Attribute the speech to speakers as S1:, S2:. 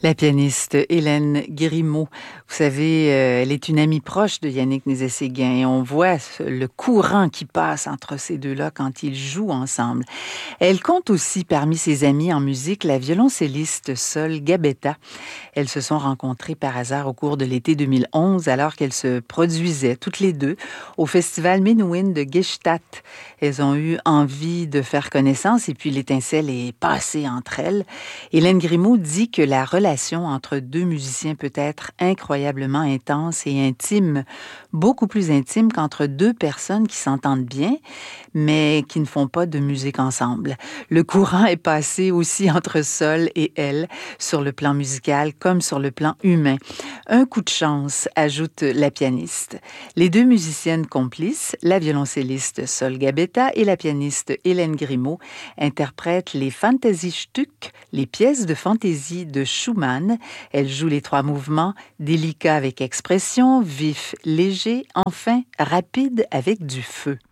S1: La pianiste Hélène Guillemot, vous savez, elle est une amie proche de Yannick Nézet-Séguin et on voit le courant qui passe entre ces deux-là quand ils jouent ensemble. Elle compte aussi parmi ses amis en musique la violoncelliste Sol Gabetta. Elles se sont rencontrées par hasard au cours de l'été 2011 alors qu'elles se produisaient toutes les deux au festival Menuhin de Gstaad. Elles ont eu envie de faire connaissance et puis l'étincelle est passée entre elles. Hélène Guillemot dit que la relation entre deux musiciens peut être incroyablement intense et intime, beaucoup plus intime qu'entre deux personnes qui s'entendent bien, mais qui ne font pas de musique ensemble. Le courant est passé aussi entre Sol et elle, sur le plan musical comme sur le plan humain. Un coup de chance, ajoute la pianiste. Les deux musiciennes complices, la violoncelliste Sol Gabetta et la pianiste Hélène Guillemot, interprètent les Fantasiestück, les pièces de fantaisie de Schumann. Elle joue les trois mouvements, délicat avec expression, vif, léger, enfin rapide avec du feu.